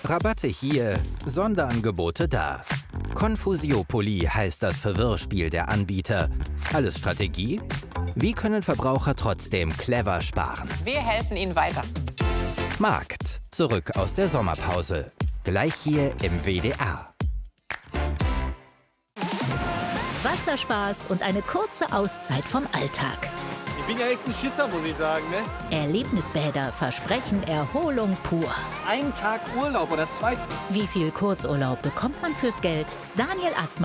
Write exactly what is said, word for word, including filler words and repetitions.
Rabatte hier, Sonderangebote da. Confusiopoly heißt das Verwirrspiel der Anbieter. Alles Strategie? Wie können Verbraucher trotzdem clever sparen? Wir helfen Ihnen weiter. Markt. Zurück aus der Sommerpause. Gleich hier im W D R. Wasserspaß und eine kurze Auszeit vom Alltag. Ich bin ja echt ein Schisser, muss ich sagen, ne? Erlebnisbäder versprechen Erholung pur. Ein Tag Urlaub oder zwei. Wie viel Kurzurlaub bekommt man fürs Geld? Daniel Assmann